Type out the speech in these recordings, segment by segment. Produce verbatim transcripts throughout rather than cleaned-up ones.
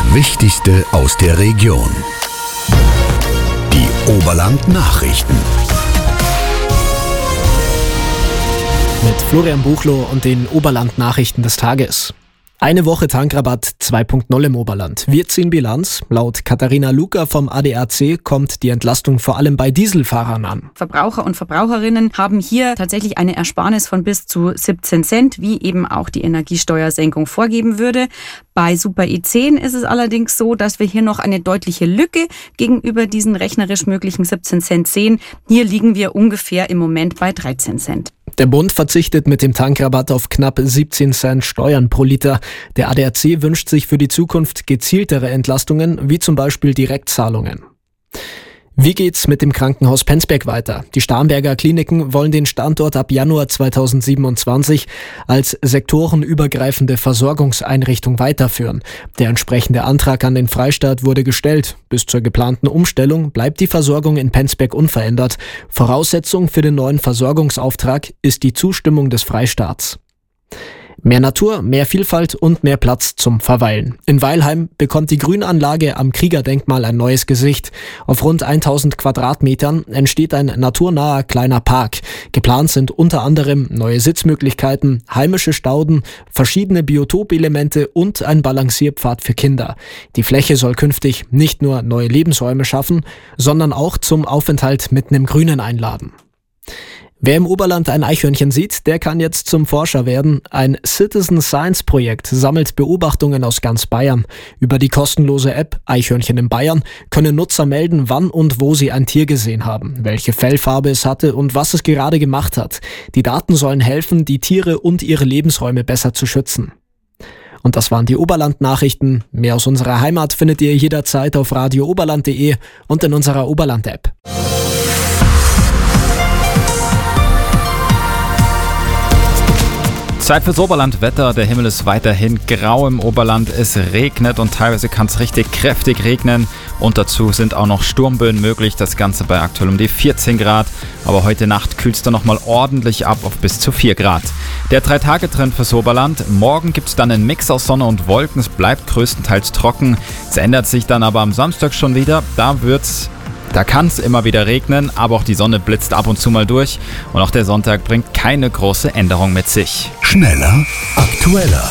Wichtigste aus der Region. Die Oberland-Nachrichten. Mit Florian Buchloh und den Oberland-Nachrichten des Tages. Eine Woche Tankrabatt zwei Punkt null im Oberland. Wir ziehen Bilanz. Laut Katharina Luca vom A D A C kommt die Entlastung vor allem bei Dieselfahrern an. Verbraucher und Verbraucherinnen haben hier tatsächlich eine Ersparnis von bis zu siebzehn Cent, wie eben auch die Energiesteuersenkung vorgeben würde. Bei Super E zehn ist es allerdings so, dass wir hier noch eine deutliche Lücke gegenüber diesen rechnerisch möglichen siebzehn Cent sehen. Hier liegen wir ungefähr im Moment bei dreizehn Cent. Der Bund verzichtet mit dem Tankrabatt auf knapp siebzehn Cent Steuern pro Liter. Der A D A C wünscht sich für die Zukunft gezieltere Entlastungen, wie zum Beispiel Direktzahlungen. Wie geht's mit dem Krankenhaus Penzberg weiter? Die Starnberger Kliniken wollen den Standort ab Januar zweitausendsiebenundzwanzig als sektorenübergreifende Versorgungseinrichtung weiterführen. Der entsprechende Antrag an den Freistaat wurde gestellt. Bis zur geplanten Umstellung bleibt die Versorgung in Penzberg unverändert. Voraussetzung für den neuen Versorgungsauftrag ist die Zustimmung des Freistaats. Mehr Natur, mehr Vielfalt und mehr Platz zum Verweilen. In Weilheim bekommt die Grünanlage am Kriegerdenkmal ein neues Gesicht. Auf rund tausend Quadratmetern entsteht ein naturnaher kleiner Park. Geplant sind unter anderem neue Sitzmöglichkeiten, heimische Stauden, verschiedene Biotopelemente und ein Balancierpfad für Kinder. Die Fläche soll künftig nicht nur neue Lebensräume schaffen, sondern auch zum Aufenthalt mitten im Grünen einladen. Wer im Oberland ein Eichhörnchen sieht, der kann jetzt zum Forscher werden. Ein Citizen Science Projekt sammelt Beobachtungen aus ganz Bayern. Über die kostenlose App Eichhörnchen in Bayern können Nutzer melden, wann und wo sie ein Tier gesehen haben, welche Fellfarbe es hatte und was es gerade gemacht hat. Die Daten sollen helfen, die Tiere und ihre Lebensräume besser zu schützen. Und das waren die Oberland-Nachrichten. Mehr aus unserer Heimat findet ihr jederzeit auf radio oberland punkt de und in unserer Oberland-App. Zeit fürs Oberlandwetter. Der Himmel ist weiterhin grau im Oberland. Es regnet und teilweise kann es richtig kräftig regnen. Und dazu sind auch noch Sturmböen möglich. Das Ganze bei aktuell um die vierzehn Grad. Aber heute Nacht kühlt es dann nochmal ordentlich ab auf bis zu vier Grad. Der drei-Tage-Trend fürs Oberland. Morgen gibt es dann einen Mix aus Sonne und Wolken. Es bleibt größtenteils trocken. Es ändert sich dann aber am Samstag schon wieder. Da wird's Da kann es immer wieder regnen, aber auch die Sonne blitzt ab und zu mal durch. Und auch der Sonntag bringt keine große Änderung mit sich. Schneller, aktueller.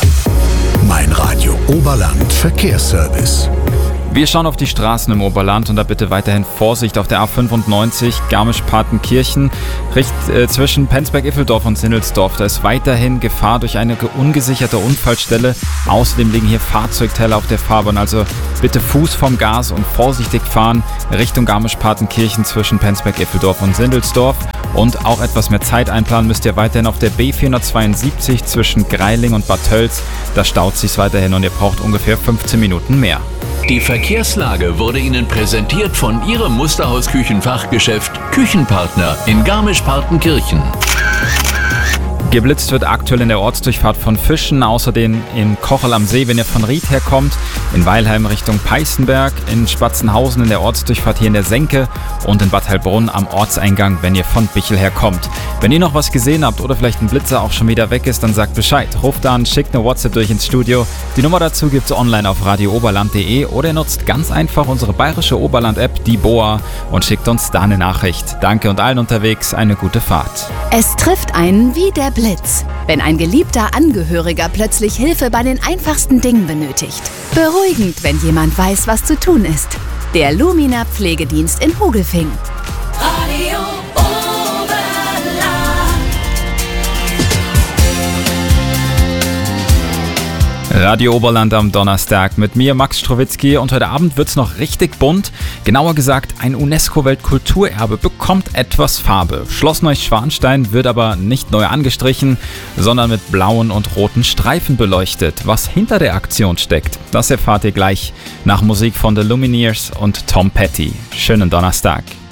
Mein Radio Oberland Verkehrsservice. Wir schauen auf die Straßen im Oberland und da bitte weiterhin Vorsicht auf der A fünfundneunzig Garmisch-Partenkirchen Richt, äh, zwischen Penzberg-Iffeldorf und Sindelsdorf. Da ist weiterhin Gefahr durch eine ungesicherte Unfallstelle. Außerdem liegen hier Fahrzeugteile auf der Fahrbahn, also bitte Fuß vom Gas und vorsichtig fahren Richtung Garmisch-Partenkirchen zwischen Penzberg-Iffeldorf und Sindelsdorf. Und auch etwas mehr Zeit einplanen müsst ihr weiterhin auf der B vierhundertzweiundsiebzig zwischen Greiling und Bad Tölz. Da staut sich's weiterhin und ihr braucht ungefähr fünfzehn Minuten mehr. Die Verkehrslage wurde Ihnen präsentiert von Ihrem Musterhaus-Küchenfachgeschäft Küchenpartner in Garmisch-Partenkirchen. Geblitzt wird aktuell in der Ortsdurchfahrt von Fischen, außerdem in Kochel am See, wenn ihr von Ried herkommt, in Weilheim Richtung Peißenberg, in Spatzenhausen in der Ortsdurchfahrt hier in der Senke und in Bad Heilbrunn am Ortseingang, wenn ihr von Bichel herkommt. Wenn ihr noch was gesehen habt oder vielleicht ein Blitzer auch schon wieder weg ist, dann sagt Bescheid. Ruft an, schickt eine WhatsApp durch ins Studio. Die Nummer dazu gibt's online auf radio oberland punkt de oder ihr nutzt ganz einfach unsere bayerische Oberland-App, die B O A, und schickt uns da eine Nachricht. Danke und allen unterwegs eine gute Fahrt. Es trifft einen wie der Blitz, wenn ein geliebter Angehöriger plötzlich Hilfe bei den einfachsten Dingen benötigt. Beruhigend, wenn jemand weiß, was zu tun ist. Der Lumina Pflegedienst in Hogelfing. Radio Radio Oberland am Donnerstag mit mir, Max Strowitzki, und heute Abend wird's noch richtig bunt. Genauer gesagt, ein UNESCO-Weltkulturerbe bekommt etwas Farbe. Schloss Neuschwanstein wird aber nicht neu angestrichen, sondern mit blauen und roten Streifen beleuchtet. Was hinter der Aktion steckt, das erfahrt ihr gleich nach Musik von The Lumineers und Tom Petty. Schönen Donnerstag.